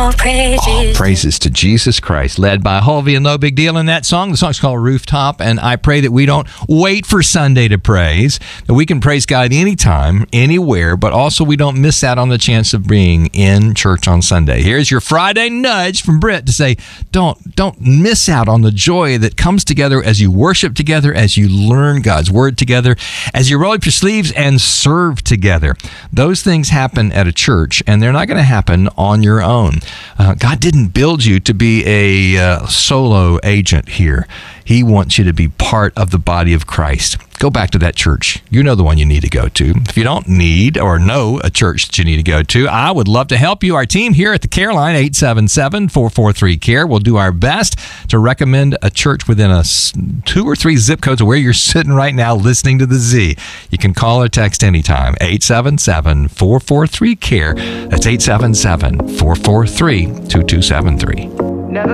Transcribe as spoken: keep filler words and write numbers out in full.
All praises. All praises to Jesus Christ, led by Hulvey and No Big Deal in that song. The song's called Rooftop, and I pray that we don't wait for Sunday to praise, that we can praise God anytime, anywhere, but also we don't miss out on the chance of being in church on Sunday. Here's your Friday nudge from Britt to say, don't, don't miss out on the joy that comes together as you worship together, as you learn God's Word together, as you roll up your sleeves and serve together. Those things happen at a church, and they're not going to happen on your own. Uh, God didn't build you to be a uh, solo agent here. He wants you to be part of the body of Christ. Go back to that church. You know the one you need to go to. If you don't need or know a church that you need to go to, I would love to help you. Our team here at the Care Line, eight seven seven, four four three, C A R E, will do our best to recommend a church within a two or three zip codes of where you're sitting right now listening to the Z. You can call or text anytime, eight seven seven, four four three, C A R E. That's eight seven seven, four four three, two two seven three.